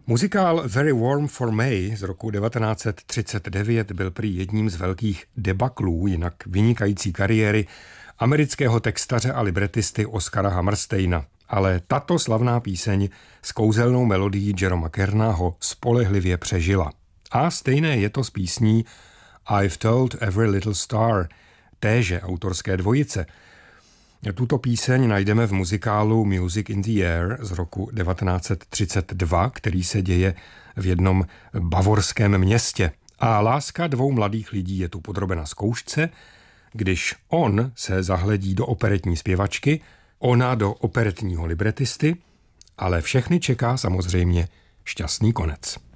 Muzikál Very Warm for May z roku 1939 byl prý jedním z velkých debaklů jinak vynikající kariéry amerického textaře a libretisty Oscara Hammersteina. Ale tato slavná píseň s kouzelnou melodií Jeroma Kerna ho spolehlivě přežila. A stejné je to s písní I've Told Every Little Star, téže autorské dvojice. Tuto píseň najdeme v muzikálu Music in the Air z roku 1932, který se děje v jednom bavorském městě. A láska dvou mladých lidí je tu podrobena zkoušce, když on se zahledí do operetní zpěvačky, ona do operetního libretisty, ale všechny čeká samozřejmě šťastný konec.